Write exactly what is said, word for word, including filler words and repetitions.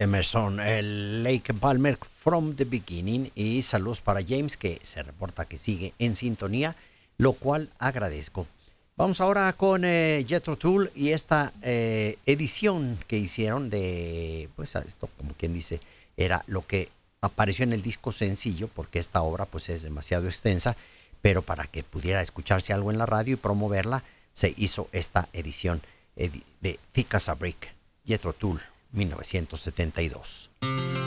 Emerson, el Lake Palmer from the beginning, y saludos para James, que se reporta que sigue en sintonía, lo cual agradezco. Vamos ahora con eh, Jethro Tull y esta eh, edición que hicieron de, pues esto como quien dice, era lo que apareció en el disco sencillo, porque esta obra pues es demasiado extensa, pero para que pudiera escucharse algo en la radio y promoverla, se hizo esta edición edi- de Thick as a Brick, Jethro Tull, mil novecientos setenta y dos.